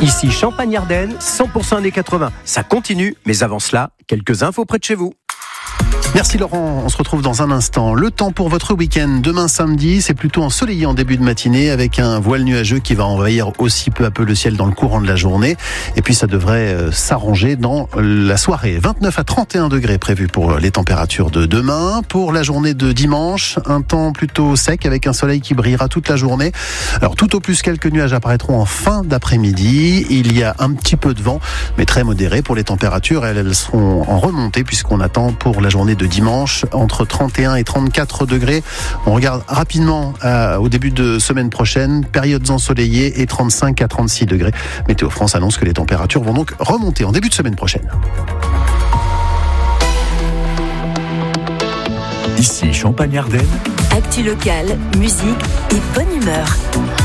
Ici Champagne-Ardenne, 100% années 80. Ça continue, mais avant cela, quelques infos près de chez vous. Merci Laurent, on se retrouve dans un instant. Le temps pour votre week-end. Demain samedi, c'est plutôt ensoleillé en début de matinée avec un voile nuageux qui va envahir aussi peu à peu le ciel dans le courant de la journée. Et puis ça devrait s'arranger dans la soirée. 29 à 31 degrés prévus pour les températures de demain. Pour la journée de dimanche, un temps plutôt sec avec un soleil qui brillera toute la journée. Alors tout au plus quelques nuages apparaîtront en fin d'après-midi. Il y a un petit peu de vent, mais très modéré pour les températures. Elles seront en remontée puisqu'on attend pour la journée de dimanche entre 31 et 34 degrés. On regarde rapidement au début de semaine prochaine, périodes ensoleillées et 35 à 36 degrés. Météo France annonce que les températures vont donc remonter en début de semaine prochaine. Ici Champagne-Ardenne. Actu locale, musique et bonne humeur.